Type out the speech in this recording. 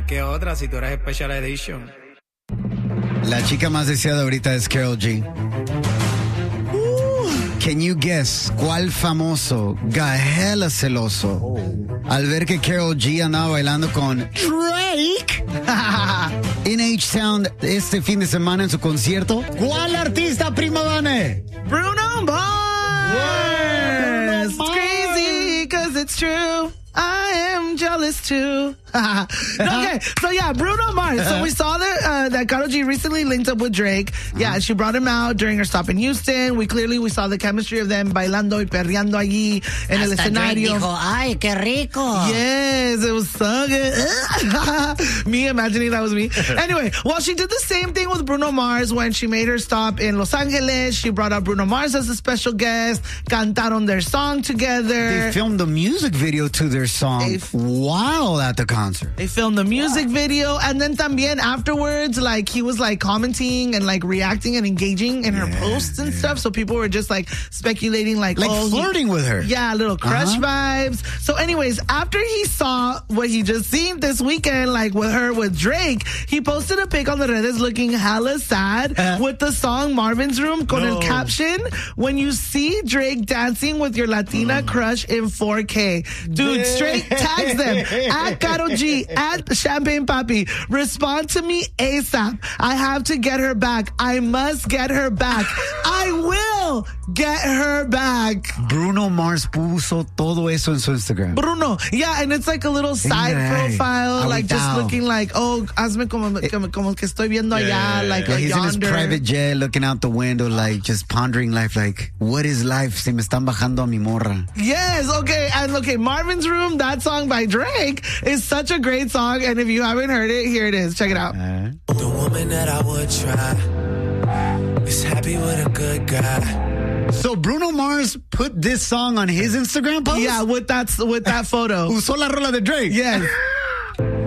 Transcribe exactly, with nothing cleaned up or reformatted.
qué otra si tú eres Special Edition? La chica más deseada ahorita es Karol G. Can you guess cuál famoso got hella celoso oh. al ver que Karol G andaba bailando con Drake en H-Town este fin de semana en su concierto? ¿Cuál artista, prima Vane? Bruno Mars. Yes. Bruno Mars. It's crazy because it's true. I am jealous too. Okay, so yeah, Bruno Mars. So we saw that uh, that Karol G recently linked up with Drake. Yeah, she brought him out during her stop in Houston. We clearly we saw the chemistry of them bailando y perreando allí en el escenario. Drake dijo, ay, qué rico. Yes, it was so good. Me imagining that was me. Anyway, well, she did the same thing with Bruno Mars when she made her stop in Los Angeles. She brought out Bruno Mars as a special guest. Cantaron their song together. They filmed the music video to their song f- while at the concert. They filmed the music video, and then también afterwards, like, he was like commenting and like reacting and engaging in her yeah, posts and yeah. stuff. So people were just like speculating, like, like oh, flirting he, with her. Yeah, little crush uh-huh. vibes. So anyways, after he saw what he just seen this weekend, like with her with Drake, he posted a pic on the redes looking hella sad uh, with the song Marvin's Room con no. el caption, when you see Drake dancing with your Latina mm. crush in four K. Dude, yeah. straight tags them at Karol G, at Champagne Papi. Respond to me ASAP. I have to get her back. I must get her back. I will get her back. Bruno Mars puso todo eso en su Instagram. Bruno. Yeah, and it's like a little side Ay, profile, ahorita. Like just looking like, oh, hazme como, como, como que estoy viendo allá, yeah, like yeah, a he's yonder. in his private jet looking out the window, like just pondering life, like, what is life? Se me están bajando a mi morra. Yes, okay, and okay, Marvin's Room, that song by Drake is such a great song, and if you haven't heard it, here it is. Check it out. Uh, the woman that I would try is happy with a good guy. So Bruno Mars put this song on his Instagram post? Yeah, with that with that photo. Usó la rola de Drake. Yes.